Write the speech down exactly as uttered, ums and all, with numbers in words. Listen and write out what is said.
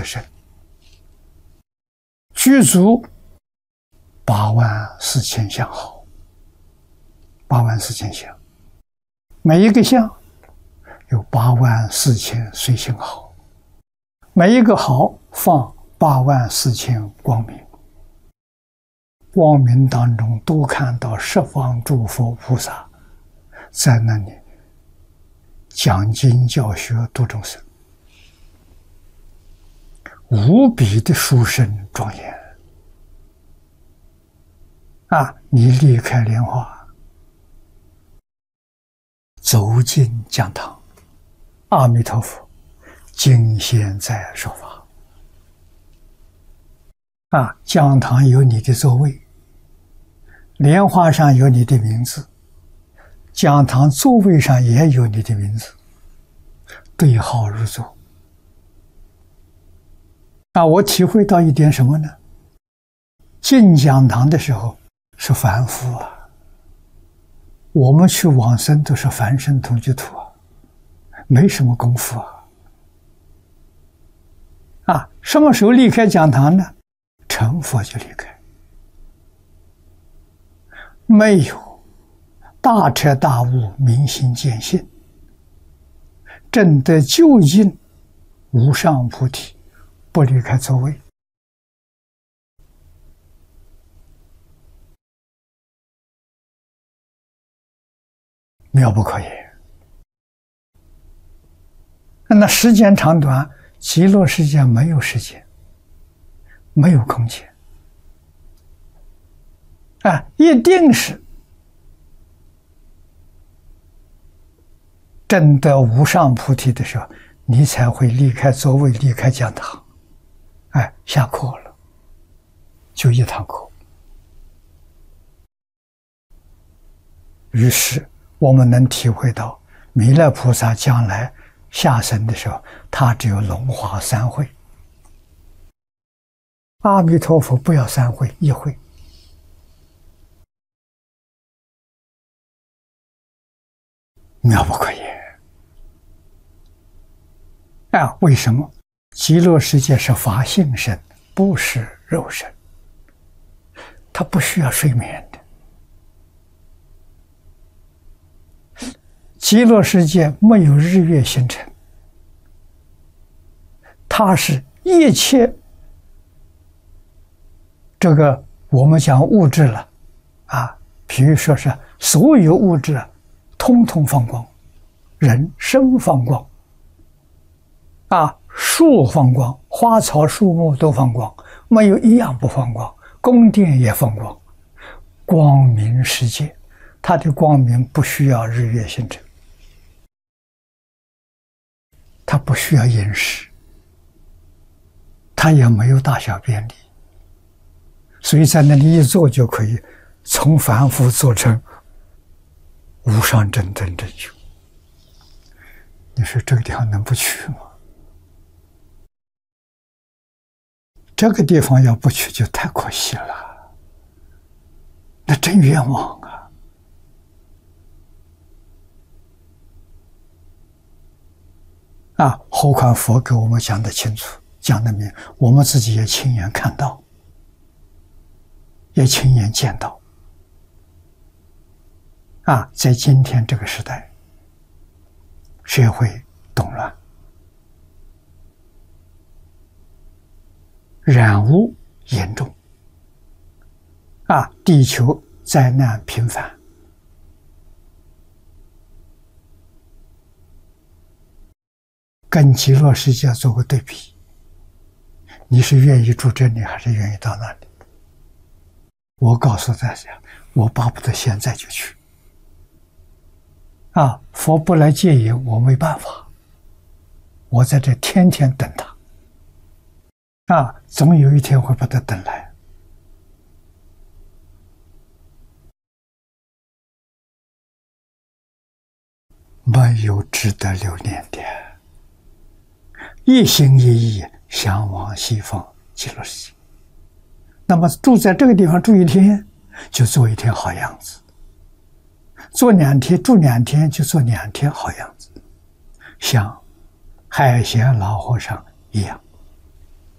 身，具足八万四千相好，八万四千相，每一个相有八万四千随行好，每一个好放八万四千光明，光明当中都看到十方诸佛菩萨在那里讲经教学度众生，无比的殊胜庄严啊！你离开莲花，走进讲堂，阿弥陀佛今现在说法啊！讲堂有你的座位，莲花上有你的名字，讲堂座位上也有你的名字，对号入座。啊，我体会到一点什么呢？进讲堂的时候是凡夫啊，我们去往生都是凡圣同居土啊，没什么功夫啊。啊，什么时候离开讲堂呢？成佛就离开，没有大彻大悟、明心见性，证得究竟无上菩提，不离开座位。妙不可言。那时间长短，极乐世界没有时间，没有空间啊，一定是证得无上菩提的时候，你才会离开座位，离开讲堂。哎，下课了，就一堂课。于是我们能体会到弥勒菩萨将来下生的时候，他只有龙华三会。阿弥陀佛不要三会，一会。妙不可言啊！为什么？极乐世界是法性身，不是肉身，它不需要睡眠的。极乐世界没有日月星辰，它是一切这个我们讲物质了啊，比如说是所有物质通通放光，人生放光啊，树放光，花草树木都放光，没有一样不放光，宫殿也放光，光明世界，它的光明不需要日月星辰，它不需要饮食，它也没有大小便利，所以在那里一坐就可以从凡夫做成无上正等正觉。你说这个地方能不去吗？这个地方要不去就太可惜了，那真冤枉啊！啊，何况佛给我们讲得清楚，讲得明，我们自己也亲眼看到，也亲眼见到。啊，在今天这个时代，社会动乱，染污严重，啊，地球灾难频繁，跟极乐世界做个对比，你是愿意住这里，还是愿意到那里？我告诉大家，我巴不得现在就去。啊，佛不来接引，我没办法，我在这天天等他。啊，总有一天会把他等来。没有值得留恋的，一心一意向往西方极乐世界。那么住在这个地方住一天，就做一天好样子；做两天住两天，就做两天好样子，像海贤老和尚一样。